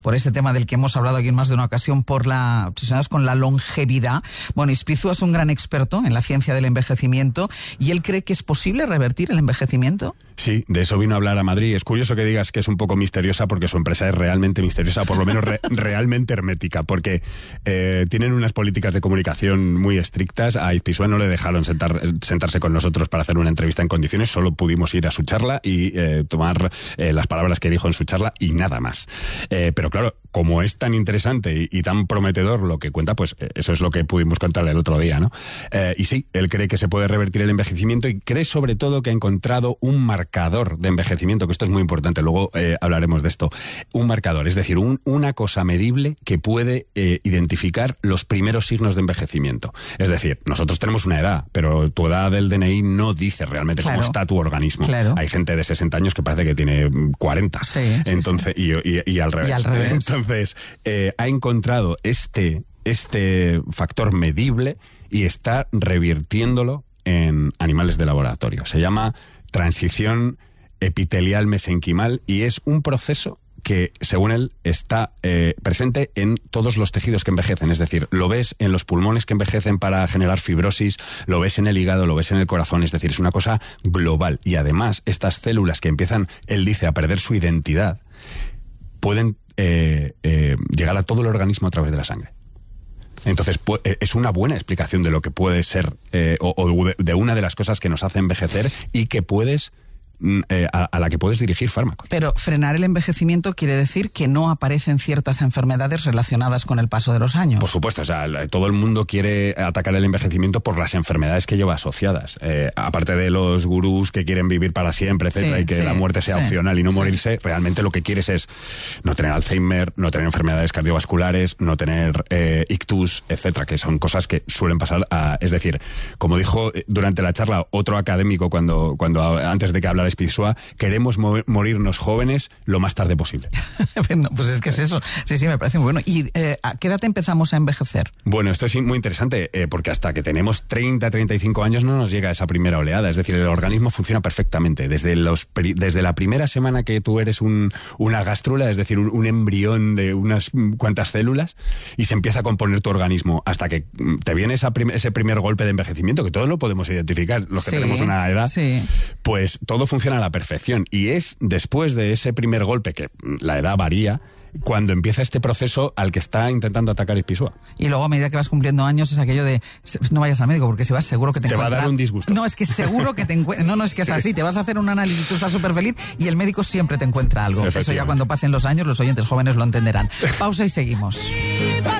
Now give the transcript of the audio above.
por ese tema del que hemos hablado aquí en más de una ocasión, obsesionados con la longevidad. Bueno, Ispizua es un gran experto en la ciencia del envejecimiento y él cree que es posible revertir el envejecimiento. Sí, de eso vino a hablar a Madrid. Es curioso que digas que es un poco misteriosa porque su empresa es realmente misteriosa, por lo menos realmente hermética, porque tienen unas políticas de comunicación muy estrictas. A Ispizua no le dejaron sentarse con nosotros para hacer una entrevista en condiciones, solo pudimos ir a su charla y tomar las palabras que dijo en su charla y nada más. Pero claro, como es tan interesante y tan prometedor lo que cuenta, pues eso es lo que pudimos contarle el otro día, ¿no? Y sí, él cree que se puede revertir el envejecimiento y cree sobre todo que ha encontrado un marcador de envejecimiento, que esto es muy importante, luego hablaremos de esto. Un marcador, es decir, una cosa medible que puede identificar los primeros signos de envejecimiento. Es decir, nosotros tenemos una edad, pero tu edad del DNI no dice realmente cómo está tu organismo. Claro. Hay gente de 60 años que parece que tiene 40. Sí, entonces, sí. Y al revés. Y al revés. Entonces, ha encontrado este factor medible y está revirtiéndolo en animales de laboratorio. Se llama transición epitelial mesenquimal y es un proceso que, según él, está presente en todos los tejidos que envejecen. Es decir, lo ves en los pulmones que envejecen para generar fibrosis, lo ves en el hígado, lo ves en el corazón. Es decir, es una cosa global. Y además, estas células que empiezan, él dice, a perder su identidad, pueden llegar a todo el organismo a través de la sangre. Entonces, es una buena explicación de lo que puede ser, o de una de las cosas que nos hace envejecer y que puedes... a la que puedes dirigir fármacos. Pero frenar el envejecimiento quiere decir que no aparecen ciertas enfermedades relacionadas con el paso de los años. Por supuesto, o sea, todo el mundo quiere atacar el envejecimiento por las enfermedades que lleva asociadas. Aparte de los gurús que quieren vivir para siempre, etcétera, y que la muerte sea opcional y no morirse, realmente lo que quieres es no tener Alzheimer, no tener enfermedades cardiovasculares, no tener ictus, etcétera, que son cosas que suelen pasar es decir, como dijo durante la charla otro académico cuando antes de que hablara Ispizua, queremos morirnos jóvenes lo más tarde posible. Bueno, pues es que es eso. Sí, me parece muy bueno. ¿Y a qué edad empezamos a envejecer? Bueno, esto es muy interesante, porque hasta que tenemos 30, 35 años no nos llega esa primera oleada. Es decir, el organismo funciona perfectamente. Desde la primera semana que tú eres una gástrula, es decir, un embrión de unas cuantas células, y se empieza a componer tu organismo hasta que te viene ese primer golpe de envejecimiento, que todos lo podemos identificar, los que tenemos una edad, pues todo funciona a la perfección. Y es después de ese primer golpe, que la edad varía, cuando empieza este proceso al que está intentando atacar Ispizua. Y luego, a medida que vas cumpliendo años, es aquello de no vayas al médico, porque si vas seguro que te va a dar un disgusto. No, es que seguro que te encuentra. No, es que es así. Te vas a hacer un análisis, tú estás súper feliz y el médico siempre te encuentra algo. Eso ya cuando pasen los años, los oyentes jóvenes lo entenderán. Pausa y seguimos.